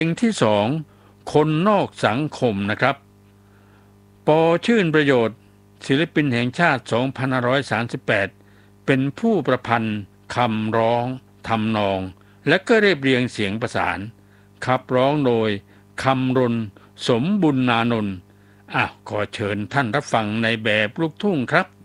เพลงที่สองคนนอกสังคมนะครับปอชื่นประโยชน์ศิลปินแห่งชาติ2538เป็นผู้ประพันธ์คำร้องทำนองและก็เรียบเรียงเสียงประสานขับร้องโดยคำรณสมบุญนานนท์ขอเชิญท่านรับฟังในแบบลูกทุ่งครับ